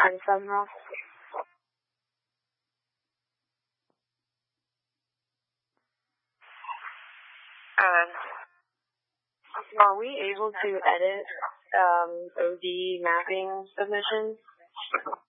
happen somehow. Are we able to edit OD mapping submissions?